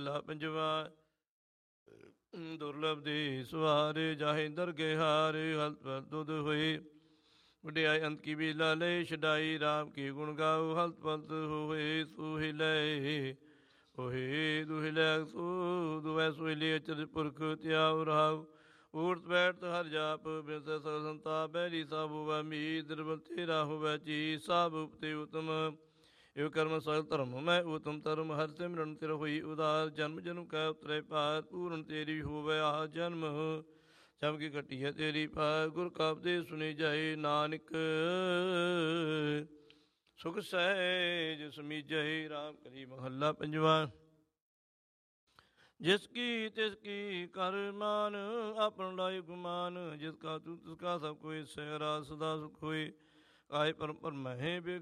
ਮਹੱਲਾ ਪੰਜਵਾ। ਦੁਰਲਭ ਦੇ ਸਵਾਰੇ ਜਾਹੇ ਦਰਗੇ ਹਾਰੇ, ਹਲਤ ਪਲ ਦੁਧ ਹੋਏ ਵਡਿਆਈ ਅੰਤ ਕੀ ਬੀਲਾ ਲੈ ਛਡਾਈ, ਰਾਮ ਕੀ ਗੁਣ ਗਾਓ ਹਲਤ ਪਲਤ ਹੋਏ ਸੋਹਿ ਲੈ ਹੋਏ ਦੁਹਿ ਲੈ ਸੋ ਦੁਐ ਸੋਹਿ ਲੈ ਅਚਰ ਪੁਰਖ ਤਿਆਉ ਰਹਾਉ, ਊਰਤ ਬੈਠ ਹਰ ਜਾਪ ਬਿਨਸ ਸਗਲ ਸੰਤਾਪ, ਬੈਰੀ ਸਭ ਹੋਵੈ ਮੀਤ ਨਿਰਬਲ ਤੇਰਾ ਹੋਵੈ ਚੀਤ, ਸਭ ਉਪਤੇ ਉਤਮ ਇਵ ਕਰਮ ਸਗਲ ਧਰਮ ਮੈਂ ਉਤਮ ਧਰਮ, ਹਰ ਸਿਮਰਨ ਤਿਰ ਹੋਈ ਉਦਾਰ, ਜਨਮ ਜਨਮ ਕੈ ਉਤਰੇ ਪਾਰ, ਪੂਰਨ ਤੇਰੀ ਹੋਵੈ ਆ ਜਨਮ, ਸਭ ਕੀ ਘਟੀ ਹੈ ਤੇਰੀ ਪਾਰ, ਗੁਰ ਕਾ ਉਪਦੇਸ਼ ਸੁਣੀ ਜਾਏ, ਨਾਨਕ ਸੁਖ ਸਹਿਜ ਸਮੀਜੈ। ਰਾਮ ਕਲੀ ਮਹੱਲਾ ਪੰਜਵਾ। ਜਿਸ ਕੀ ਤਿਸ ਕੀ ਕਰ ਮਾਨ, ਆਪਨ ਲਾਇ ਗੁਮਾਨ, ਜਿਸ ਕਾ ਤੂ ਤਿਸ ਕਾ ਸਭ ਕੋਈ, ਸਹਿ ਰਾਜ ਸਦਾ ਸੁਖ ਹੋਏ, ਕਾਇ ਪਰਮ ਪਰਮਹਿ ਬਿਗ